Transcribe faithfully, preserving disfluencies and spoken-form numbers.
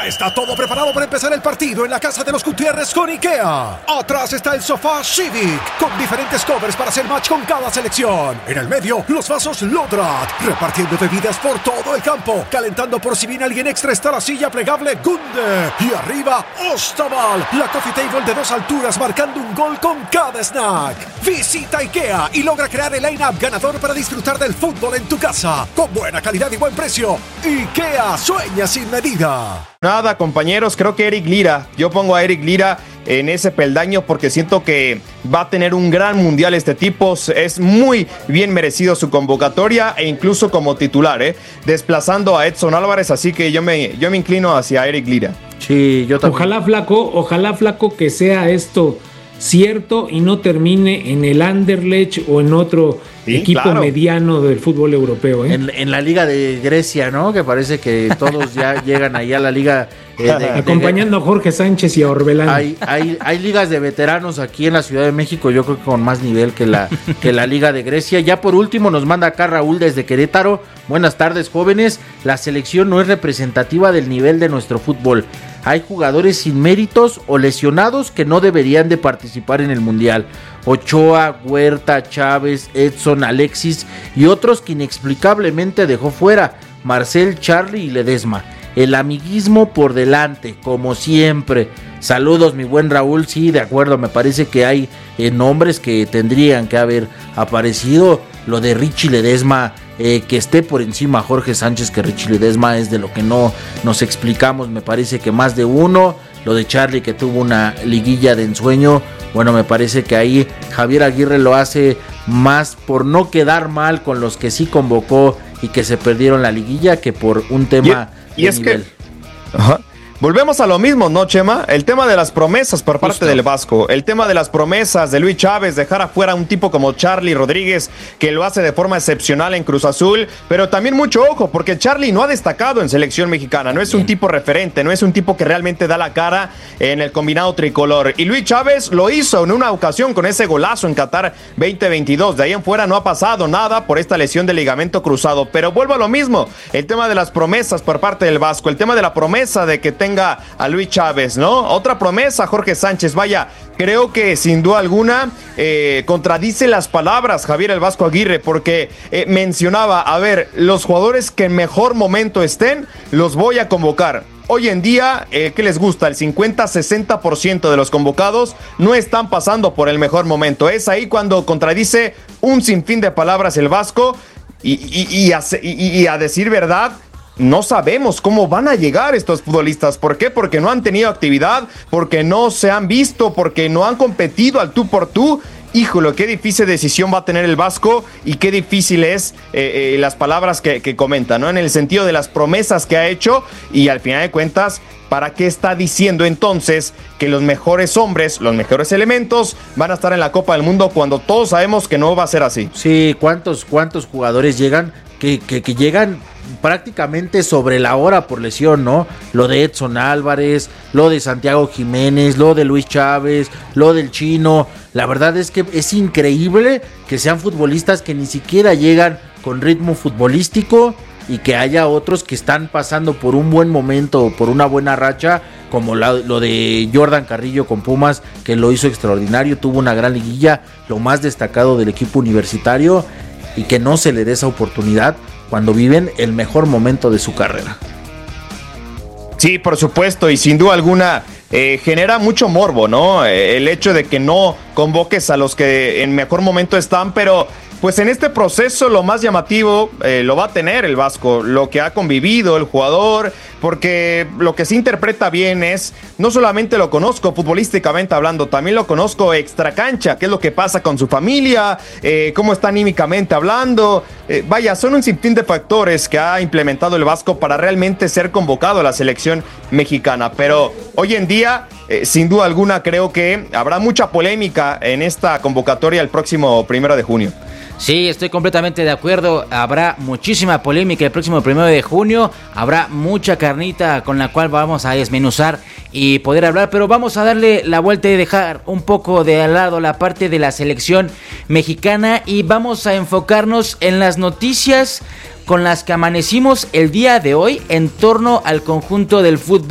Ya está todo preparado para empezar el partido en la casa de los Gutiérrez con IKEA. Atrás está el sofá Civic, con diferentes covers para hacer match con cada selección. En el medio, los vasos Lodrat, repartiendo bebidas por todo el campo. Calentando por si viene alguien extra está la silla plegable Gunde. Y arriba, Ostaval, la coffee table de dos alturas marcando un gol con cada snack. Visita IKEA y logra crear el line-up ganador para disfrutar del fútbol en tu casa. Con buena calidad y buen precio. IKEA, sueña sin medida. Nada, compañeros, creo que Eric Lira, yo pongo a Eric Lira en ese peldaño porque siento que va a tener un gran mundial este tipo. Es muy bien merecido su convocatoria e incluso como titular, ¿eh? desplazando a Edson Álvarez, así que yo me, yo me inclino hacia Eric Lira. Sí, yo también. Ojalá, Flaco, ojalá, Flaco, que sea esto cierto y no termine en el Anderlecht o en otro sí, equipo claro. mediano del fútbol europeo. ¿eh? En, en la Liga de Grecia, ¿no? Que parece que todos ya llegan ahí a la Liga. Eh, de, Acompañando de, a Jorge Sánchez y a Orbelán. Hay, hay, hay ligas de veteranos aquí en la Ciudad de México, yo creo que con más nivel que la, que la Liga de Grecia. Ya por último nos manda acá Raúl desde Querétaro. Buenas tardes, jóvenes. La selección no es representativa del nivel de nuestro fútbol. Hay jugadores sin méritos o lesionados que no deberían de participar en el Mundial. Ochoa, Huerta, Chávez, Edson, Alexis y otros que inexplicablemente dejó fuera. Marcel, Charlie y Ledesma. El amiguismo por delante, como siempre. Saludos, mi buen Raúl. Sí, de acuerdo, me parece que hay eh, nombres que tendrían que haber aparecido. Lo de Richie Ledesma, eh, que esté por encima Jorge Sánchez que Richie Ledesma, es de lo que no nos explicamos, me parece que más de uno. Lo de Charlie, que tuvo una liguilla de ensueño, bueno, me parece que ahí Javier Aguirre lo hace más por no quedar mal con los que sí convocó y que se perdieron la liguilla que por un tema y, y de es nivel. Que... Ajá. Volvemos a lo mismo, ¿no, Chema? El tema de las promesas por parte Justo. del Vasco, el tema de las promesas de Luis Chávez, dejar afuera a un tipo como Charlie Rodríguez, que lo hace de forma excepcional en Cruz Azul, pero también mucho ojo, porque Charlie no ha destacado en selección mexicana, no es Bien. un tipo referente, no es un tipo que realmente da la cara en el combinado tricolor, y Luis Chávez lo hizo en una ocasión con ese golazo en Qatar veinte veintidós, de ahí en fuera no ha pasado nada por esta lesión de ligamento cruzado, pero vuelvo a lo mismo, el tema de las promesas por parte del Vasco, el tema de la promesa de que tenga a Luis Chávez, ¿no? Otra promesa, Jorge Sánchez, vaya, creo que sin duda alguna eh, contradice las palabras Javier el Vasco Aguirre, porque eh, mencionaba, a ver, los jugadores que en mejor momento estén, los voy a convocar. Hoy en día, eh, ¿qué les gusta? El cincuenta a sesenta por ciento de los convocados no están pasando por el mejor momento. Es ahí cuando contradice un sinfín de palabras el Vasco y, y, y, a, y, y a decir verdad, no sabemos cómo van a llegar estos futbolistas. ¿Por qué? Porque no han tenido actividad, porque no se han visto, porque no han competido al tú por tú. Híjole, qué difícil decisión va a tener el Vasco y qué difícil es eh, eh, las palabras que, que comenta, ¿no? En el sentido de las promesas que ha hecho y al final de cuentas, ¿para qué está diciendo entonces que los mejores hombres, los mejores elementos van a estar en la Copa del Mundo cuando todos sabemos que no va a ser así? Sí, ¿cuántos, cuántos jugadores llegan que, que, que llegan prácticamente sobre la hora por lesión, ¿no? Lo de Edson Álvarez, lo de Santiago Jiménez, lo de Luis Chávez, lo del Chino. La verdad es que es increíble que sean futbolistas que ni siquiera llegan con ritmo futbolístico y que haya otros que están pasando por un buen momento o por una buena racha, como la, lo de Jordan Carrillo con Pumas, que lo hizo extraordinario, tuvo una gran liguilla, lo más destacado del equipo universitario, y que no se le dé esa oportunidad cuando viven el mejor momento de su carrera. Sí, por supuesto, y sin duda alguna eh, genera mucho morbo, ¿no? Eh, el hecho de que no convoques a los que en mejor momento están, pero pues en este proceso lo más llamativo eh, lo va a tener el Vasco, lo que ha convivido el jugador, porque lo que se interpreta bien es, no solamente lo conozco futbolísticamente hablando, también lo conozco extra cancha, qué es lo que pasa con su familia, eh, cómo está anímicamente hablando, eh, vaya, son un sinfín de factores que ha implementado el Vasco para realmente ser convocado a la selección mexicana, pero hoy en día, eh, sin duda alguna, creo que habrá mucha polémica en esta convocatoria el próximo primero de junio. Sí, estoy completamente de acuerdo. Habrá muchísima polémica el próximo primero de junio. Habrá mucha carnita con la cual vamos a desmenuzar y poder hablar. Pero vamos a darle la vuelta y dejar un poco de al lado la parte de la selección mexicana. Y vamos a enfocarnos en las noticias con las que amanecimos el día de hoy en torno al conjunto del fútbol